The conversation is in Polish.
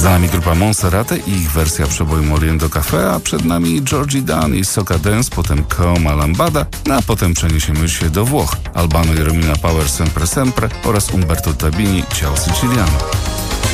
Za nami grupa Monserrate i ich wersja przeboju Moriendo Café, a przed nami Georgie Dan i Soca Dance, potem Como Lambada, a potem przeniesiemy się do Włoch. Albano i Romina Power Sempre Sempre oraz Umberto Tabini Ciao Siciliano.